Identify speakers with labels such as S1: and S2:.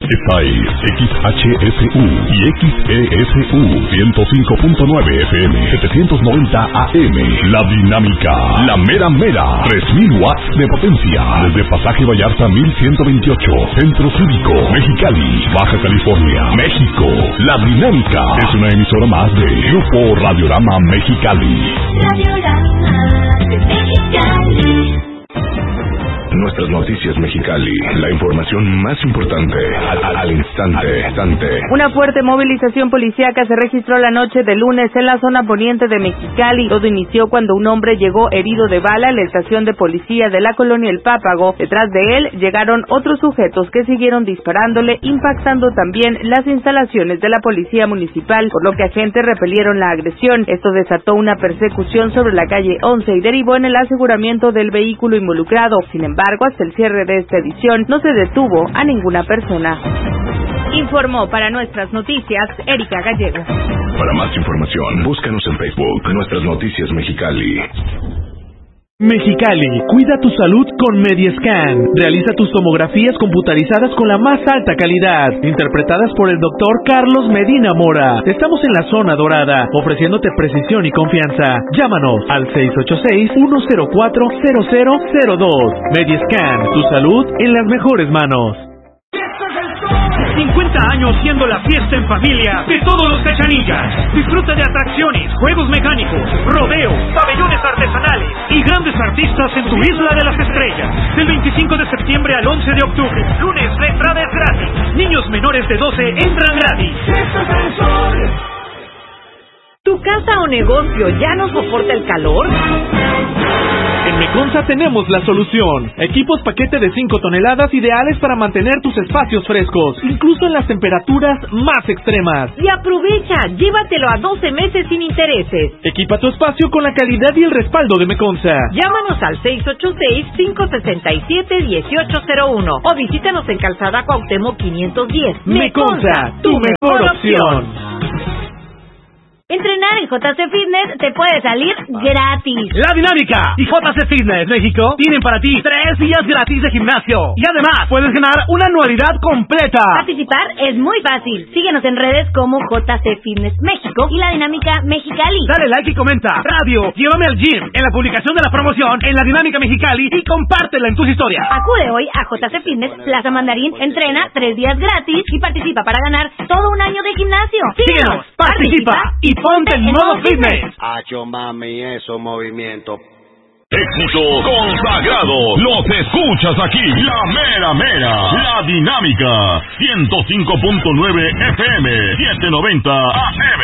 S1: Esta es XHSU y XESU 105.9 FM, 790 AM. La Dinámica, la mera mera, 3000 watts de potencia. Desde Pasaje Vallarta 1128, Centro Cívico, Mexicali, Baja California, México. La Dinámica es una emisora más de Grupo Radiorama Mexicali.
S2: Radiorama Mexicali.
S1: Nuestras noticias Mexicali, la información más importante al instante.
S3: Una fuerte movilización policíaca se registró la noche de lunes en la zona poniente de Mexicali. Todo inició cuando un hombre llegó herido de bala a la estación de policía de la colonia El Pápago. Detrás de él llegaron otros sujetos que siguieron disparándole, impactando también las instalaciones de la policía municipal, por lo que agentes repelieron la agresión. Esto desató una persecución sobre la calle 11 y derivó en el aseguramiento del vehículo involucrado. Sin embargo, hasta el cierre de esta edición no se detuvo a ninguna persona. Informó para nuestras noticias Erika Gallego.
S1: Para más información, búscanos en Facebook, Nuestras Noticias Mexicali.
S4: Mexicali, cuida tu salud con Mediescan. Realiza tus tomografías computarizadas con la más alta calidad, interpretadas por el doctor Carlos Medina Mora. Estamos en la zona dorada, ofreciéndote precisión y confianza. Llámanos al 686-104-0002. Mediescan, tu salud en las mejores manos.
S5: 50 años siendo la fiesta en familia de todos los Cachanillas. Disfruta de atracciones, juegos mecánicos, rodeo, pabellones artesanales y grandes artistas en tu Isla de las Estrellas. Del 25 de septiembre al 11 de octubre. Lunes la entrada es gratis. Niños menores de 12 entran gratis.
S6: ¿Tu casa o negocio ya no soporta el calor?
S4: En Meconza tenemos la solución. Equipos paquete de 5 toneladas ideales para mantener tus espacios frescos, incluso en las temperaturas más extremas.
S6: Y aprovecha, llévatelo a 12 meses sin intereses.
S4: Equipa tu espacio con la calidad y el respaldo de Meconza.
S6: Llámanos al 686-567-1801 o visítanos en Calzada Cuauhtémoc 510.
S4: Meconza, tu mejor opción.
S7: Entrenar en JC Fitness te puede salir gratis.
S5: La Dinámica y JC Fitness México tienen para ti 3 días gratis de gimnasio. Y además puedes ganar una anualidad completa.
S7: Participar es muy fácil. Síguenos en redes como JC Fitness México y La Dinámica Mexicali.
S5: Dale like y comenta. Radio, llévame al gym. En la publicación de la promoción en La Dinámica Mexicali y compártela en tus historias.
S7: Acude hoy a JC Fitness Plaza Mandarín, entrena 3 días gratis y participa para ganar todo un año de gimnasio.
S5: Síguenos, participa y ponte en modo fitness.
S8: Acho mami, esos movimientos.
S1: Éxitos consagrados, los escuchas aquí. La mera mera, La Dinámica 105.9 FM, 790 AM.